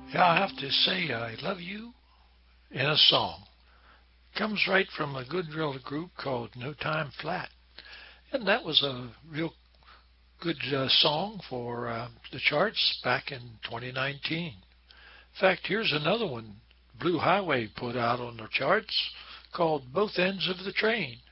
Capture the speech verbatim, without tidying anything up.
Yeah, I have to say I love you in a song. Comes right from a good real group called No Time Flat. And that was a real good uh, song for uh, the charts back in twenty nineteen. In fact, here's another one Blue Highway put out on the charts called Both Ends of the Train.